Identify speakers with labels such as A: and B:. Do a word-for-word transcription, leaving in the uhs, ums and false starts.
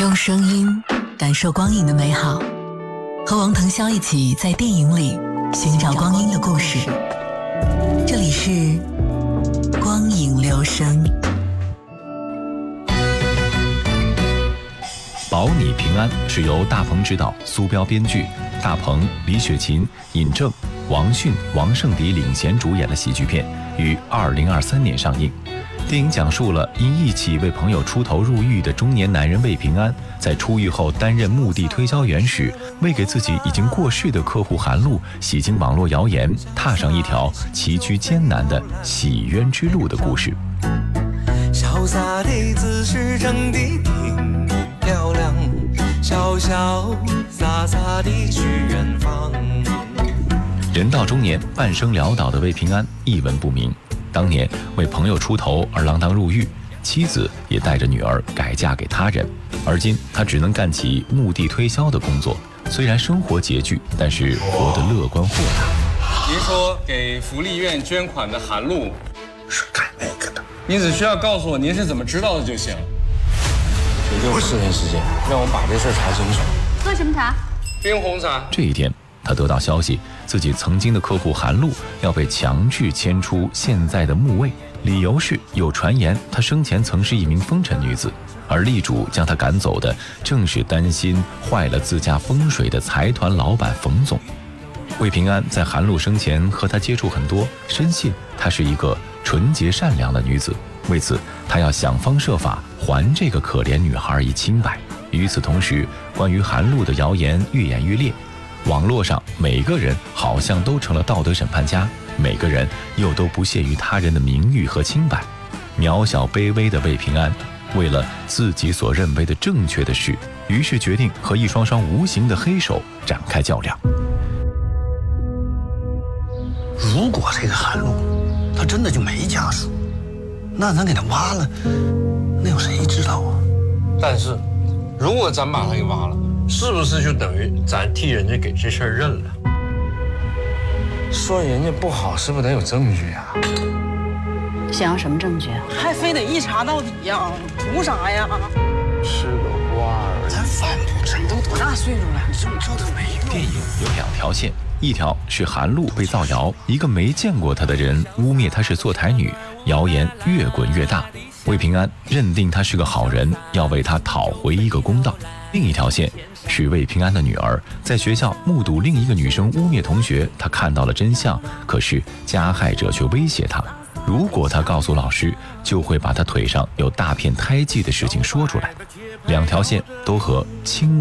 A: 用声音感受光影的美好，和王腾霄一起在电影里寻找光阴的故事。这里是光影留声。
B: 保你平安是由大鹏执导、苏彪编剧，大鹏、李雪琴、尹正、王迅、王圣迪领衔主演的喜剧片，于二零二三年上映。电影讲述了因一起为朋友出头入狱的中年男人魏平安，在出狱后担任墓地推销员时，为给自己已经过世的客户韩露洗清网络谣言，踏上一条崎岖艰难的洗冤之路的故事。
C: 潇洒的姿势整得挺漂亮，潇潇洒洒地去远方。
B: 人到中年，半生潦倒的魏平安一文不名。当年为朋友出头而锒铛入狱，妻子也带着女儿改嫁给他人，而今他只能干起墓地推销的工作。虽然生活拮据，但是活得乐观豁达。
D: 您说给福利院捐款的韩露
E: 是干那个的，
D: 您只需要告诉我您是怎么知道的就行。
F: 也就四天时间，让我把这事查清楚。
G: 喝什么茶？
D: 冰红茶。
B: 这一天，他得到消息，自己曾经的客户韩露要被强制迁出现在的墓位，理由是有传言她生前曾是一名风尘女子，而力主将她赶走的正是担心坏了自家风水的财团老板冯总。魏平安在韩露生前和她接触很多，深信她是一个纯洁善良的女子，为此他要想方设法还这个可怜女孩以清白。与此同时，关于韩露的谣言愈演愈烈，网络上每个人好像都成了道德审判家，每个人又都不屑于他人的名誉和清白。渺小卑微的魏平安，为了自己所认为的正确的事，于是决定和一双双无形的黑手展开较量。
E: 如果这个韩露他真的就没家属，那咱给他挖了，那有谁知道啊？
F: 但是，如果咱把他给挖了，是不是就等于咱替人家给这事儿认了？说人家不好，是不是得有证据啊？
G: 想要什么证据？
H: 还非得一查到底呀？图啥呀？
F: 是个瓜儿，
E: 咱犯不着。
H: 都多大岁数了，
E: 这么折腾没用。
B: 电影有两条线，一条是韩露被造谣，一个没见过她的人污蔑她是坐台女，谣言越滚越大。魏平安认定她是个好人，要为她讨回一个公道。另一条线是魏平安的女儿在学校目睹另一个女生污蔑同学，她看到了真相，可是加害者却威胁她，如果她告诉老师，就会把她腿上有大片胎记的事情说出来。两条线都和清